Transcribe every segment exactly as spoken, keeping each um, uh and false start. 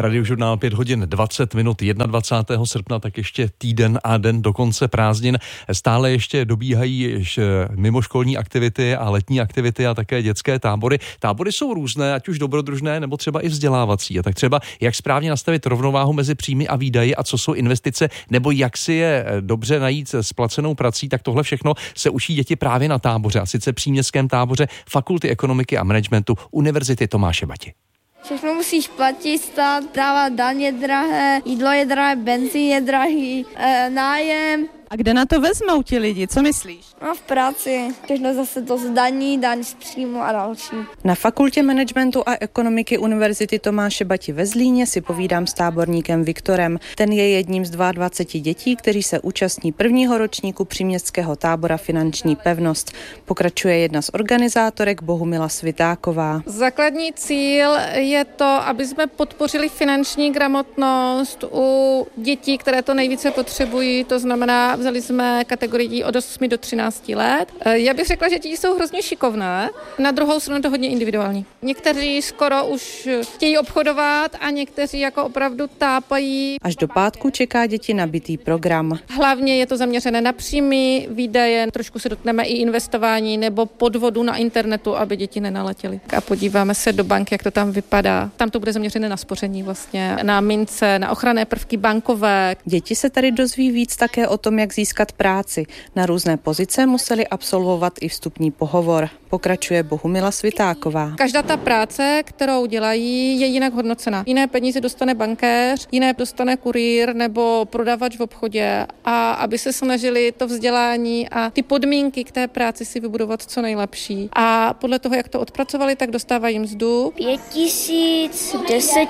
Radiožurnál pět hodin dvacet minut dvacátého prvního srpna, tak ještě týden a den do konce prázdnin. Stále ještě dobíhají mimoškolní aktivity a letní aktivity a také dětské tábory. Tábory jsou různé, ať už dobrodružné nebo třeba i vzdělávací. A tak třeba jak správně nastavit rovnováhu mezi příjmy a výdaji a co jsou investice, nebo jak si je dobře najít s placenou prací, tak tohle všechno se učí děti právě na táboře. A sice příměstském táboře Fakulty ekonomiky a managementu Univerzity Tomáše Bati. Všechno musíš platit, stát, dávat daně drahé, jídlo je drahé, benzín je drahý, e, nájem. A kde na to vezmou ti lidi, co myslíš? No v práci, všechno zase to zdaní, daň z příjmu a další. Na Fakultě managementu a ekonomiky Univerzity Tomáše Bati ve Zlíně si povídám s táborníkem Viktorem. Ten je jedním z dvaceti dvou dětí, kteří se účastní prvního ročníku příměstského tábora Finanční pevnost. Pokračuje jedna z organizátorek Bohumila Svitáková. Základní cíl je to, aby jsme podpořili finanční gramotnost u dětí, které to nejvíce potřebují, to znamená, vzali jsme kategorii od osmi do třinácti let. Já bych řekla, že děti jsou hrozně šikovné, na druhou stranu to hodně individuální. Někteří skoro už chtějí obchodovat a někteří jako opravdu tápají. Až do pátku čeká děti nabitý program. Hlavně je to zaměřené na příjmy, výdaje, trošku se dotkneme i investování nebo podvodu na internetu, aby děti nenaletěly. A podíváme se do banky, jak to tam vypadá. Tam to bude zaměřené na spoření vlastně, na mince, na ochranné prvky bankové. Děti se tady dozví víc také o tom, jak získat práci. Na různé pozice museli absolvovat i vstupní pohovor. Pokračuje Bohumila Svitáková. Každá ta práce, kterou dělají, je jinak hodnocena. Jiné peníze dostane bankéř, jiné dostane kurýr nebo prodavač v obchodě, a aby se snažili to vzdělání a ty podmínky k té práci si vybudovat co nejlepší. A podle toho, jak to odpracovali, tak dostávají mzdu. Pět tisíc, deset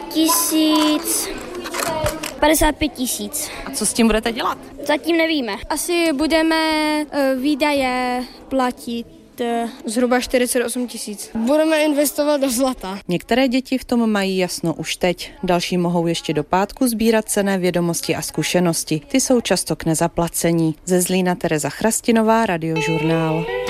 tisíc, padesát pět tisíc. A co s tím budete dělat? Zatím nevíme. Asi budeme uh, výdaje platit uh, zhruba čtyřicet osm tisíc. Budeme investovat do zlata. Některé děti v tom mají jasno už teď. Další mohou ještě do pátku sbírat cenné vědomosti a zkušenosti. Ty jsou často k nezaplacení. Ze Zlína Tereza Chrastinová, Radiožurnál.